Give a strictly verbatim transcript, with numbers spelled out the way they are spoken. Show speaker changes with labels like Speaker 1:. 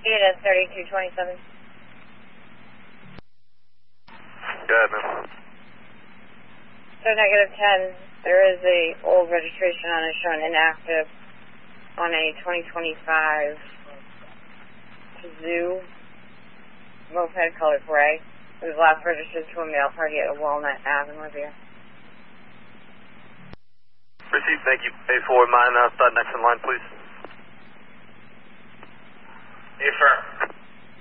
Speaker 1: Unit thirty-two twenty-seven.
Speaker 2: Go ahead, man.
Speaker 1: So negative ten, there is a old registration on it showing inactive on a twenty twenty-five Zoo moped color gray. It was last registered to a mail party at Walnut Avenue, Revere.
Speaker 2: Received, thank you. A four, mine, uh, start next in line, please.
Speaker 3: Affirm.